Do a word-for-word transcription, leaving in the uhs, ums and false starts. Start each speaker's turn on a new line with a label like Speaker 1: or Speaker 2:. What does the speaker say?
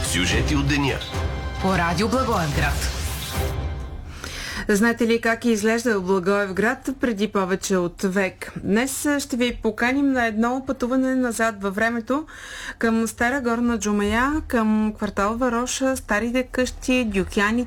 Speaker 1: Сюжети от деня.
Speaker 2: По радио Благоевград.
Speaker 3: Знаете ли как е изглеждал Благоевград преди повече от век? Днес ще ви поканим на едно пътуване назад във времето към Стара Горна Джумая, към квартал Вароша, старите къщи, дюкяните